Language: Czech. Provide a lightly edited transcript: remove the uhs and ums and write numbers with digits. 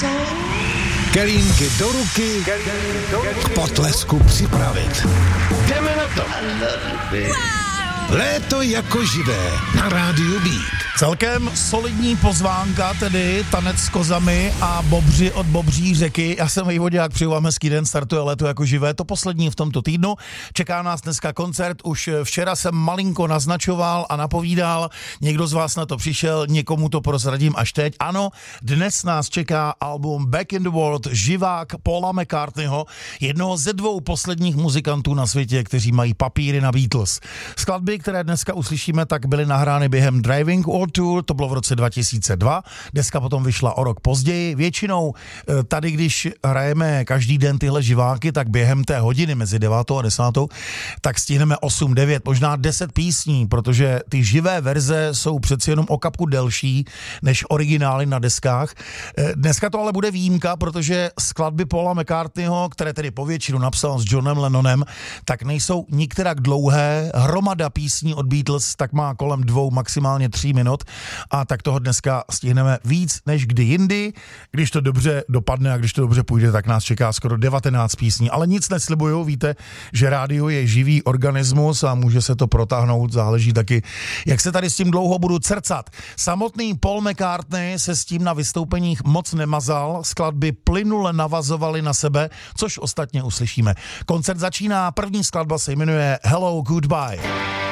Kelínky do ruky, k potlesku připravit. Jdeme na to. Léto jako živé na rádiu Beat. Celkem solidní pozvánka, tedy tanec s kozami a bobři od Bobří řeky. Já jsem Vejvodák, přeju vám hezký den, startuje Léto jako živé, to poslední v tomto týdnu. Čeká nás dneska koncert, už včera jsem malinko naznačoval a napovídal, někdo z vás na to přišel, někomu to prozradím až teď. Ano, dnes nás čeká album Back in the World, živák Paula McCartneyho, jednoho ze dvou posledních muzikantů na světě, kteří mají papíry na Beatles. Skladby, které dneska uslyšíme, tak byly nahrány během Driving World Tour, to bylo v roce 2002, deska potom vyšla o rok později. Většinou tady, když hrajeme každý den tyhle živáky, tak během té hodiny mezi 9. a 10. tak stihneme 8, 9, možná 10 písní, protože ty živé verze jsou přeci jenom o kapku delší než originály na deskách. Dneska to ale bude výjimka, protože skladby Paula McCartneyho, které tedy povětšinu napsal s Johnem Lennonem, tak nejsou nikterak dlouhé. Hromada písní od Beatles tak má kolem 2, maximálně 3 minut a tak toho dneska stihneme víc než kdy jindy. Když to dobře dopadne a když to dobře půjde, tak nás čeká skoro 19 písní, ale nic neslibuju, víte, že rádio je živý organismus a může se to protáhnout, záleží taky, jak se tady s tím dlouho budu crcat. Samotný Paul McCartney se s tím na vystoupeních moc nemazal, skladby plynule navazovaly na sebe, což ostatně uslyšíme. Koncert začíná, první skladba se jmenuje Hello Goodbye.